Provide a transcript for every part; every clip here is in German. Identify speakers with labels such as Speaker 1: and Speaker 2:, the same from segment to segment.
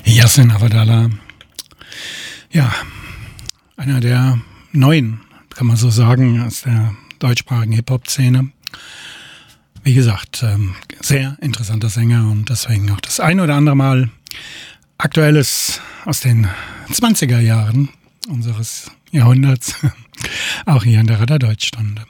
Speaker 1: Yasin Abadallah, ja, einer der neuen, kann man so sagen, aus der deutschsprachigen Hip-Hop-Szene. Wie gesagt, sehr interessanter Sänger und deswegen noch das ein oder andere Mal Aktuelles aus den 20er Jahren unseres Jahrhunderts, auch hier in der Radar Deutschstunde.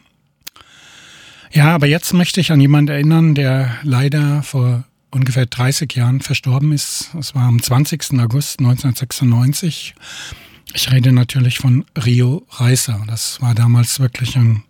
Speaker 1: Ja, aber jetzt möchte ich an jemanden erinnern, der leider vor ungefähr 30 Jahren verstorben ist. Es war am 20. August 1996. Ich rede natürlich von Rio Reiser. Das war damals wirklich ein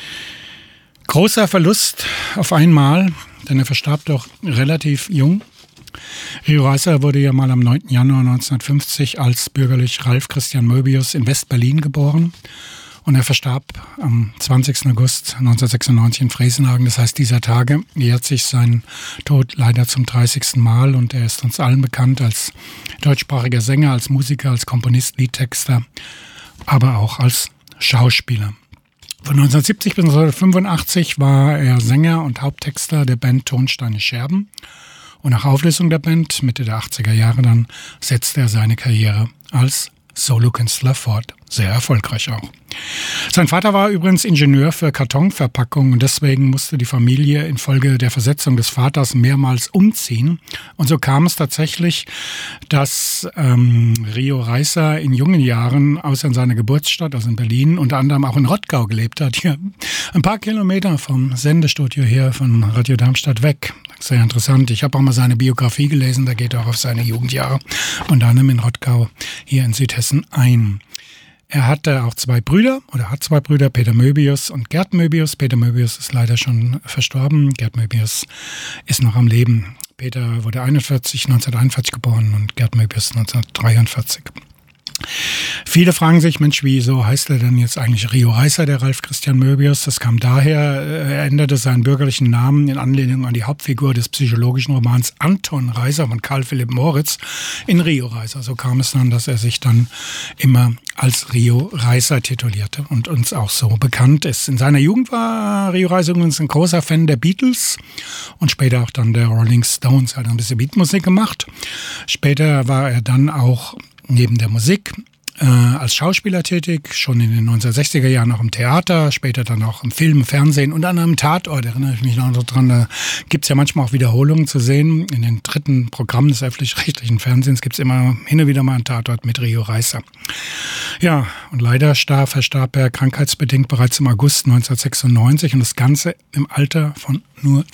Speaker 1: großer Verlust auf einmal, denn er verstarb doch relativ jung. Rio Reiser wurde ja mal am 9. Januar 1950 als bürgerlich Ralf Christian Möbius in West-Berlin geboren. Und er verstarb am 20. August 1996 in Fresenhagen. Das heißt, dieser Tage jährt sich sein Tod leider zum 30. Mal. Und er ist uns allen bekannt als deutschsprachiger Sänger, als Musiker, als Komponist, Liedtexter, aber auch als Schauspieler. Von 1970 bis 1985 war er Sänger und Haupttexter der Band Tonsteine Scherben. Und nach Auflösung der Band, Mitte der 80er Jahre dann, setzte er seine Karriere als Solokünstler fort. Sehr erfolgreich auch. Sein Vater war übrigens Ingenieur für Kartonverpackung und deswegen musste die Familie infolge der Versetzung des Vaters mehrmals umziehen. Und so kam es tatsächlich, dass Rio Reiser in jungen Jahren, außer in seiner Geburtsstadt, also in Berlin, unter anderem auch in Rottgau gelebt hat, hier ein paar Kilometer vom Sendestudio hier von Radio Darmstadt weg. Sehr interessant. Ich habe auch mal seine Biografie gelesen, da geht er auch auf seine Jugendjahre und dann in Rottgau hier in Südhessen ein. Er hatte auch zwei Brüder, Peter Möbius und Gerd Möbius. Peter Möbius ist leider schon verstorben, Gerd Möbius ist noch am Leben. Peter wurde 1941 geboren und Gerd Möbius 1943. Viele fragen sich, Mensch, wieso heißt er denn jetzt eigentlich Rio Reiser, der Ralf Christian Möbius? Das kam daher, er änderte seinen bürgerlichen Namen in Anlehnung an die Hauptfigur des psychologischen Romans Anton Reiser von Karl Philipp Moritz in Rio Reiser. So kam es dann, dass er sich dann immer als Rio Reiser titulierte und uns auch so bekannt ist. In seiner Jugend war Rio Reiser übrigens ein großer Fan der Beatles und später auch dann der Rolling Stones. Er hat ein bisschen Beatmusik gemacht. Später war er dann auch neben der Musik als Schauspieler tätig, schon in den 1960er Jahren auch im Theater, später dann auch im Film, Fernsehen und an einem Tatort, erinnere ich mich noch dran, da gibt es ja manchmal auch Wiederholungen zu sehen. In den dritten Programmen des öffentlich-rechtlichen Fernsehens gibt es immer hin und wieder mal einen Tatort mit Rio Reiser. Ja, und leider verstarb er krankheitsbedingt bereits im August 1996 und das Ganze im Alter von nur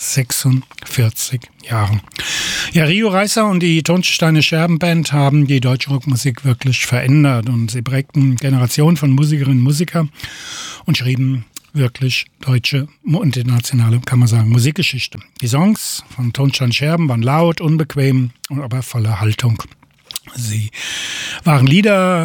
Speaker 1: 46 Jahren. Ja, Rio Reiser und die Tonsteine Scherben Band haben die deutsche Rockmusik wirklich verändert und sie prägten Generationen von Musikerinnen und Musikern und schrieben wirklich deutsche und internationale, kann man sagen, Musikgeschichte. Die Songs von Tonsteine Scherben waren laut, unbequem, aber voller Haltung. Sie gaben Lieder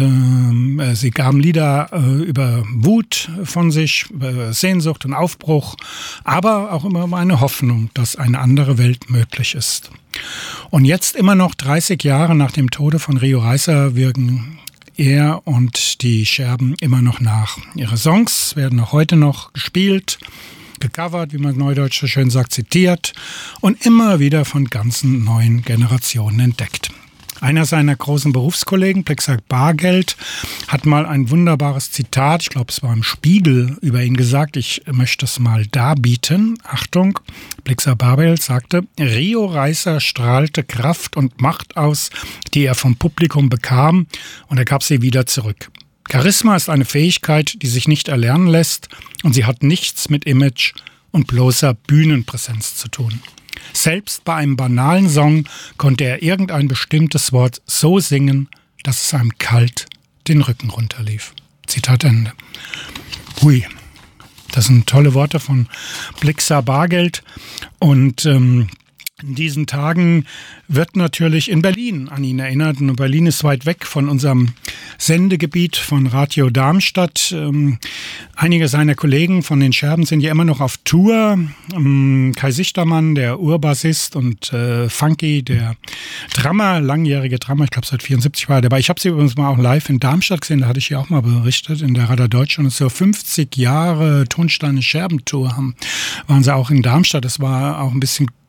Speaker 1: über Wut von sich, über Sehnsucht und Aufbruch, aber auch immer um eine Hoffnung, dass eine andere Welt möglich ist. Und jetzt immer noch 30 Jahre nach dem Tode von Rio Reiser wirken er und die Scherben immer noch nach. Ihre Songs werden auch heute noch gespielt, gecovert, wie man neudeutsch so schön sagt, zitiert und immer wieder von ganzen neuen Generationen entdeckt. Einer seiner großen Berufskollegen, Blixer Bargeld, hat mal ein wunderbares Zitat, ich glaube es war im Spiegel, über ihn gesagt, ich möchte es mal darbieten. Achtung, Blixer Bargeld sagte, Rio Reiser strahlte Kraft und Macht aus, die er vom Publikum bekam, und er gab sie wieder zurück. Charisma ist eine Fähigkeit, die sich nicht erlernen lässt, und sie hat nichts mit Image und bloßer Bühnenpräsenz zu tun. Selbst bei einem banalen Song konnte er irgendein bestimmtes Wort so singen, dass es einem kalt den Rücken runterlief. Zitat Ende. Hui, das sind tolle Worte von Blixer Bargeld. Und in diesen Tagen wird natürlich in Berlin an ihn erinnert. Und Berlin ist weit weg von unserem Sendegebiet von Radio Darmstadt. Einige seiner Kollegen von den Scherben sind ja immer noch auf Tour. Kai Sichtermann, der Urbassist, und Funky, der Drummer, langjährige Drummer, ich glaube seit 74 war er dabei. Ich habe sie übrigens mal auch live in Darmstadt gesehen, da hatte ich ja auch mal berichtet, in der Radar Deutschland. So 50 Jahre Tonsteine Scherben Tour waren sie auch in Darmstadt. Das war auch ein bisschen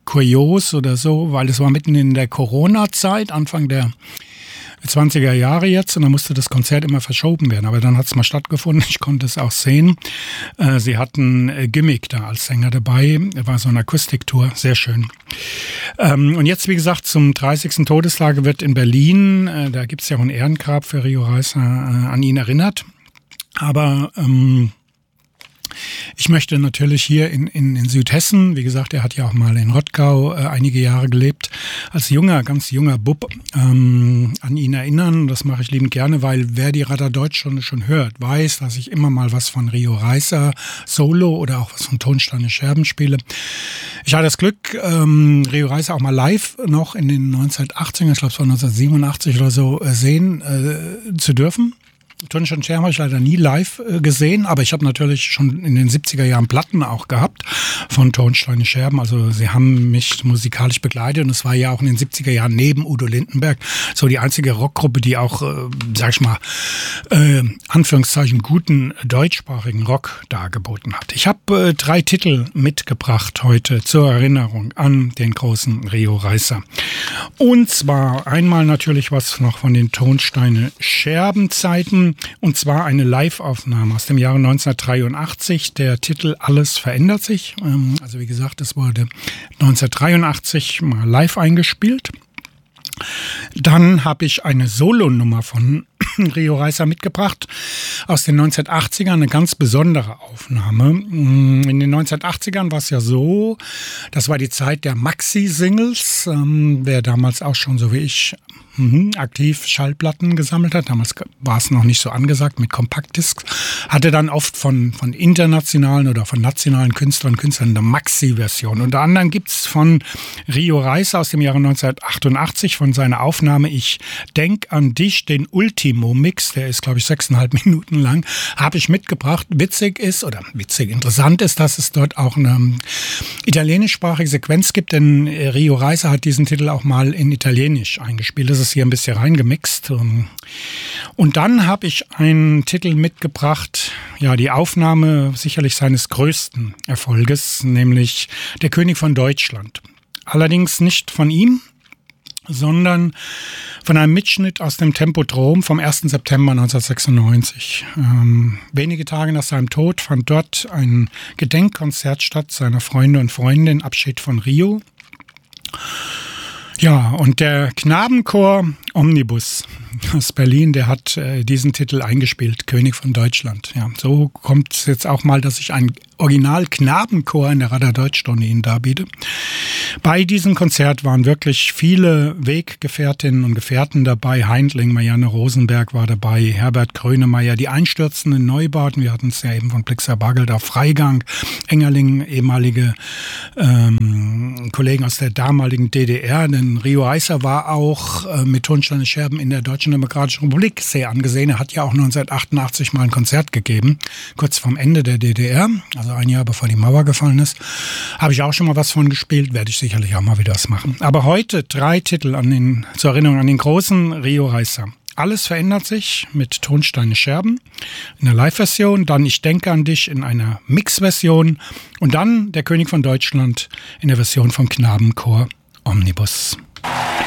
Speaker 1: kurios oder so, weil es war mitten in der Corona-Zeit, Anfang der 20er Jahre jetzt, und dann musste das Konzert immer verschoben werden. Aber dann hat es mal stattgefunden, ich konnte es auch sehen. Sie hatten Gimmick da als Sänger dabei, war so eine Akustiktour, sehr schön. Und jetzt, wie gesagt, zum 30. Todestage wird in Berlin, da gibt es ja auch ein Ehrengrab für Rio Reiser, an ihn erinnert. Aber ich möchte natürlich hier in Südhessen, wie gesagt, er hat ja auch mal in Rottgau einige Jahre gelebt, als ganz junger Bub an ihn erinnern. Das mache ich liebend gerne, weil wer die Radar Deutsch schon hört, weiß, dass ich immer mal was von Rio Reiser Solo oder auch was von Tonsteine Scherben spiele. Ich hatte das Glück, Rio Reiser auch mal live noch in den 1980ern, ich glaube es war 1987 oder so, sehen zu dürfen. Tonsteine Scherben habe ich leider nie live gesehen, aber ich habe natürlich schon in den 70er Jahren Platten auch gehabt von Tonsteine Scherben. Also sie haben mich musikalisch begleitet und es war ja auch in den 70er Jahren neben Udo Lindenberg so die einzige Rockgruppe, die auch, sag ich mal, Anführungszeichen guten deutschsprachigen Rock dargeboten hat. Ich habe 3 Titel mitgebracht heute zur Erinnerung an den großen Rio Reiser. Und zwar einmal natürlich was noch von den Tonsteine Scherben Zeiten. Und zwar eine Live-Aufnahme aus dem Jahre 1983. Der Titel Alles verändert sich. Also wie gesagt, es wurde 1983 mal live eingespielt. Dann habe ich eine Solonummer von Rio Reiser mitgebracht aus den 1980ern, eine ganz besondere Aufnahme. In den 1980ern war es ja so, das war die Zeit der Maxi-Singles. Wer damals auch schon so wie ich aktiv Schallplatten gesammelt hat, damals war es noch nicht so angesagt mit Kompaktdiscs, hatte dann oft von internationalen oder von nationalen Künstlern und Künstlern eine Maxi-Version. Unter anderem gibt es von Rio Reiser aus dem Jahre 1988 von seiner Aufnahme Ich denk an dich, den Ultimo-Mix, der ist glaube ich 6,5 Minuten lang, habe ich mitgebracht. Interessant ist, dass es dort auch eine italienischsprachige Sequenz gibt, denn Rio Reiser hat diesen Titel auch mal in Italienisch eingespielt. Das ist hier ein bisschen reingemixt. Und dann habe ich einen Titel mitgebracht, ja, die Aufnahme sicherlich seines größten Erfolges, nämlich Der König von Deutschland. Allerdings nicht von ihm, sondern von einem Mitschnitt aus dem Tempodrom vom 1. September 1996. Wenige Tage nach seinem Tod fand dort ein Gedenkkonzert statt seiner Freunde und Freundinnen, Abschied von Rio. Ja, und der Knabenchor Omnibus aus Berlin, der hat diesen Titel eingespielt, König von Deutschland. Ja, so kommt es jetzt auch mal, dass ich einen Original-Knabenchor in der Radar Deutschstunde Ihnen darbiete. Bei diesem Konzert waren wirklich viele Weggefährtinnen und Gefährten dabei. Heindling, Marianne Rosenberg war dabei, Herbert Grönemeyer, die einstürzenden Neubauten, wir hatten es ja eben von Blixer Bargeld auf Freigang, Engerling, ehemalige Kollegen aus der damaligen DDR, denn Rio Reiser war auch mit Tonsteine Scherben in der Deutschen Demokratischen Republik sehr angesehen. Er hat ja auch 1988 mal ein Konzert gegeben, kurz vorm Ende der DDR, also ein Jahr bevor die Mauer gefallen ist. Habe ich auch schon mal was von gespielt, werde ich sicherlich auch mal wieder was machen. Aber heute 3 Titel zur Erinnerung an den großen Rio Reiser. Alles verändert sich mit Tonsteine Scherben in der Live-Version, dann Ich denke an dich in einer Mix-Version und dann Der König von Deutschland in der Version vom Knabenchor Omnibus.